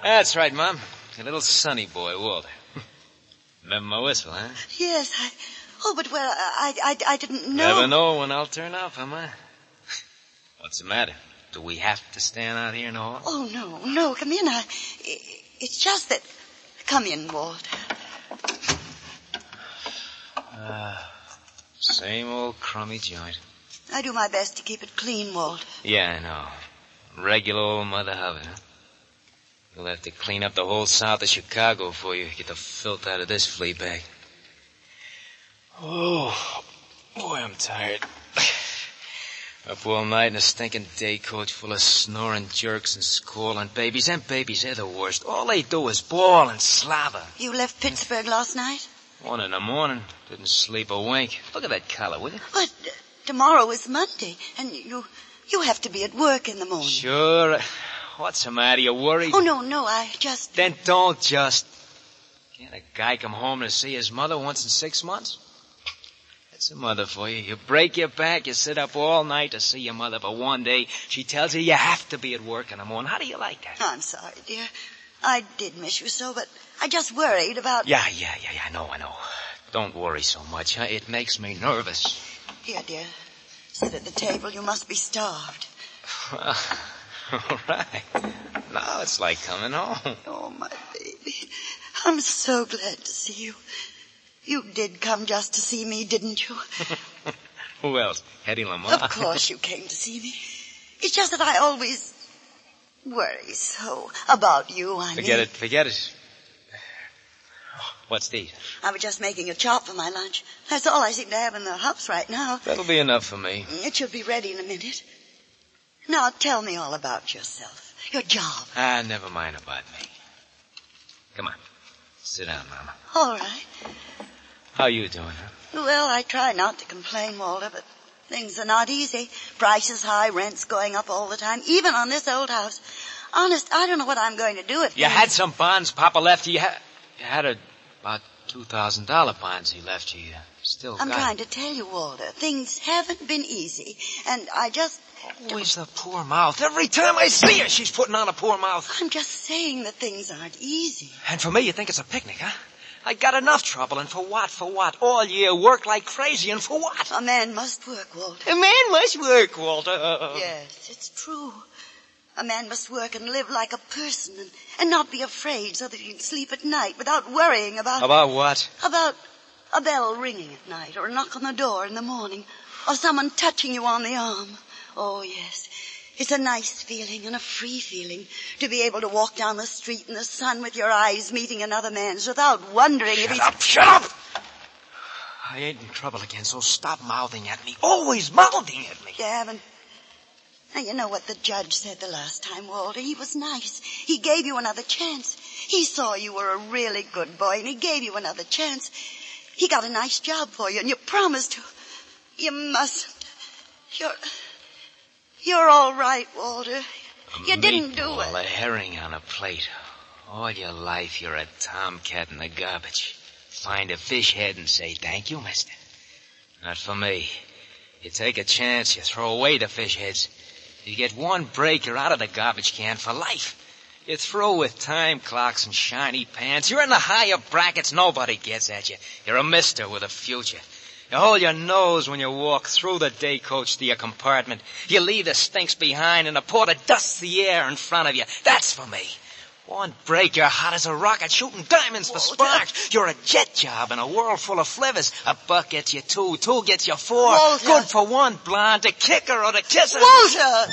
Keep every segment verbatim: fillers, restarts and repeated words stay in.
That's right, Mom. Your little sonny boy, Walter. Remember my whistle, huh? Yes, I... Oh, but, well, I, I, I didn't know... Never know when I'll turn up, am I? What's the matter? Do we have to stand out here in the hall? Oh, no, no, come in. I... It's just that... Come in, Walt. Uh, same old crummy joint. I do my best to keep it clean, Walt. Yeah, I know. Regular old Mother Hubbard, huh? You'll have to clean up the whole south of Chicago before you get the filth out of this flea bag. Oh, boy, I'm tired. Up all night in a stinking day coach full of snoring jerks and squalling babies. And babies, they're the worst. All they do is bawl and slather. You left Pittsburgh last night? One in the morning. Didn't sleep a wink. Look at that collar, will you? But uh, tomorrow is Monday, and you you have to be at work in the morning. Sure. What's the matter? You worried? Oh, no, no, I just... Then don't just. Can't a guy come home to see his mother once in six months? That's a mother for you. You break your back, you sit up all night to see your mother for one day. She tells you you have to be at work in the morning. How do you like that? I'm sorry, dear. I did miss you so, but I just worried about... Yeah, yeah, yeah, yeah, I know, I know. Don't worry so much, huh? It makes me nervous. Here, dear. Sit at the table. You must be starved. All right. Now it's like coming home. Oh, my baby. I'm so glad to see you. You did come just to see me, didn't you? Who else? Hetty Lamar? Of course you came to see me. It's just that I always worry so about you, I Forget mean. it, forget it. What's these? I was just making a chop for my lunch. That's all I seem to have in the house right now. That'll be enough for me. It should be ready in a minute. Now, tell me all about yourself. Your job. Ah, never mind about me. Come on. Sit down, Mama. All right. How you doing, huh? Well, I try not to complain, Walter, but things are not easy. Prices high, rents going up all the time, even on this old house. Honest, I don't know what I'm going to do if You things... had some bonds Papa left you. You had, you had a, about two thousand dollars bonds he left you. You still I'm got trying it. to tell you, Walter, things haven't been easy, and I just... Always the poor mouth. Every time I see her, she's putting on a poor mouth. I'm just saying that things aren't easy. And for me, you think it's a picnic, huh? I got enough trouble, and for what, for what? All year, work like crazy, and for what? A man must work, Walter. A man must work, Walter. Yes, it's true. A man must work and live like a person and, and not be afraid so that he can sleep at night without worrying about... About what? About a bell ringing at night or a knock on the door in the morning or someone touching you on the arm. Oh, yes. It's a nice feeling and a free feeling to be able to walk down the street in the sun with your eyes meeting another man's without wondering Shut if he's... Shut up, shut up! I ain't in trouble again, so stop mouthing at me. Always mouthing at me. You haven't... Now, you know what the judge said the last time, Walter. He was nice. He gave you another chance. He saw you were a really good boy, and he gave you another chance. He got a nice job for you, and you promised to... You mustn't. You're... You're all right, Walter. A You didn't do meatball, it. A herring on a plate. All your life you're a tomcat in the garbage. Find a fish head and say, thank you, mister. Not for me. You take a chance, you throw away the fish heads. You get one break, you're out of the garbage can for life. You're through with time clocks and shiny pants. You're in the higher brackets, nobody gets at you. You're a mister with a future. You hold your nose when you walk through the day coach to your compartment. You leave the stinks behind and the porter dusts the air in front of you. That's for me. One break, you're hot as a rocket, shooting diamonds for sparks. You're a jet job in a world full of flivvers. A buck gets you two, two gets you four. Walter. Good for one blonde to kick her or to kiss her. Walter!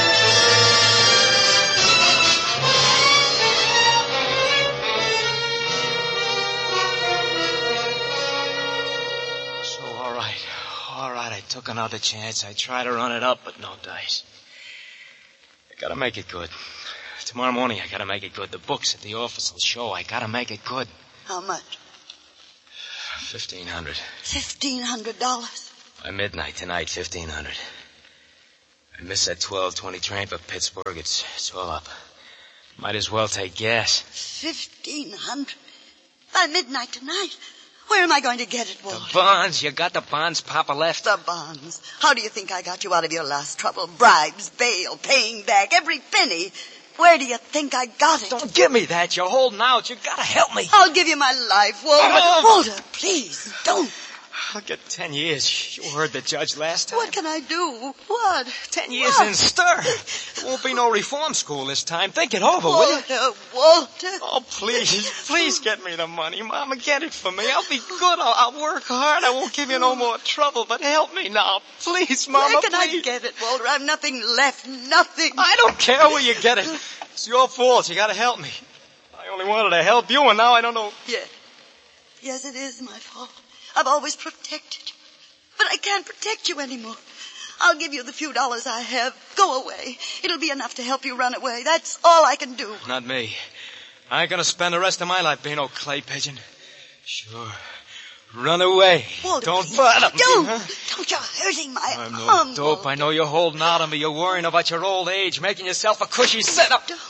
So, all right. All right, I took another chance. I tried to run it up, but no dice. I gotta make it good. Tomorrow morning, I gotta make it good. The books at the office will show I gotta make it good. How much? Fifteen hundred. Fifteen hundred dollars. By midnight tonight, fifteen hundred. I missed that twelve twenty train for Pittsburgh. It's, it's all up. Might as well take gas. Fifteen hundred? By midnight tonight? Where am I going to get it, Walter? The bonds. You got the bonds Papa left? The bonds. How do you think I got you out of your last trouble? Bribes, bail, paying back, every penny. Where do you think I got it. Don't give me that. You're holding out. You gotta help me. I'll give you my life, Walter. Oh. Walter, please, don't. I'll get ten years. You heard the judge last time. What can I do? What? Ten years What? in stir. There won't be no reform school this time. Think it over, will you? Walter, Walter. Oh, please. Please get me the money. Mama, get it for me. I'll be good. I'll, I'll work hard. I won't give you no more trouble, but help me now. Please, Mama, Where can please. I get it, Walter? I've nothing left. Nothing. I don't care where you get it. It's your fault. You gotta help me. I only wanted to help you, and now I don't know. Yes. Yes, it is my fault. I've always protected you. But I can't protect you anymore. I'll give you the few dollars I have. Go away. It'll be enough to help you run away. That's all I can do. Not me. I ain't gonna spend the rest of my life being no clay pigeon. Sure. Run away. Walter, don't please, bother me, Don't. huh? Don't. You're hurting my I'm no arm, dope. I know you're holding out on me. You're worrying about your old age, making yourself a cushy setup. Don't.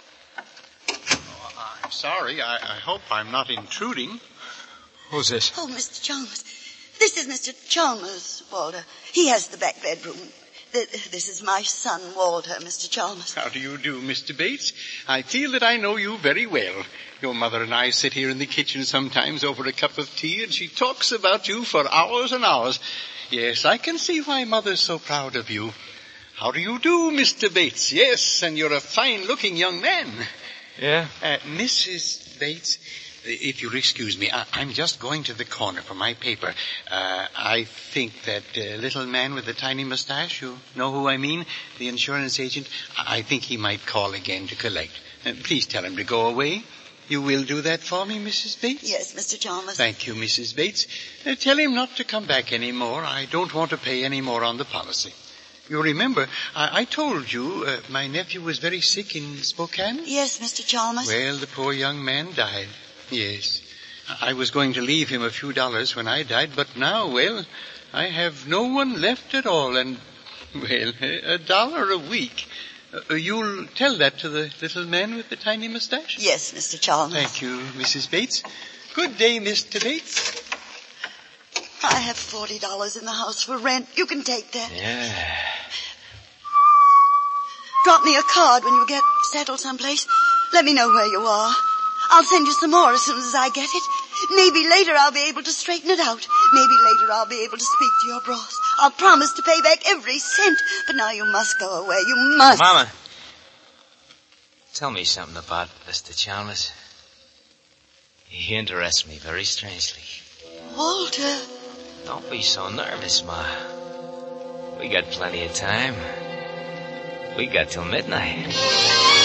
Oh, I'm sorry. I, I hope I'm not intruding. Who's this? Oh, Mister Chalmers. This is Mister Chalmers, Walter. He has the back bedroom. Th- This is my son, Walter, Mister Chalmers. How do you do, Mister Bates? I feel that I know you very well. Your mother and I sit here in the kitchen sometimes over a cup of tea, and she talks about you for hours and hours. Yes, I can see why Mother's so proud of you. How do you do, Mister Bates? Yes, and you're a fine-looking young man. Yeah? Uh, Missus Bates, if you'll excuse me, I, I'm just going to the corner for my paper. Uh, I think that uh, little man with the tiny mustache, you know who I mean, the insurance agent, I, I think he might call again to collect. Uh, please tell him to go away. You will do that for me, Missus Bates? Yes, Mister Chalmers. Thank you, Missus Bates. Uh, tell him not to come back any more. I don't want to pay any more on the policy. You remember, I, I told you uh, my nephew was very sick in Spokane? Yes, Mister Chalmers. Well, the poor young man died. Yes. I was going to leave him a few dollars when I died, but now, well, I have no one left at all, and, well, a dollar a week. Uh, you'll tell that to the little man with the tiny mustache? Yes, Mister Chalmers. Thank you, Missus Bates. Good day, Mister Bates. I have forty dollars in the house for rent. You can take that. Yeah. Drop me a card when you get settled someplace. Let me know where you are. I'll send you some more as soon as I get it. Maybe later I'll be able to straighten it out. Maybe later I'll be able to speak to your boss. I'll promise to pay back every cent. But now you must go away. You must. Mama, tell me something about Mister Chalmers. He interests me very strangely. Walter. Don't be so nervous, Ma. We got plenty of time. We got till midnight.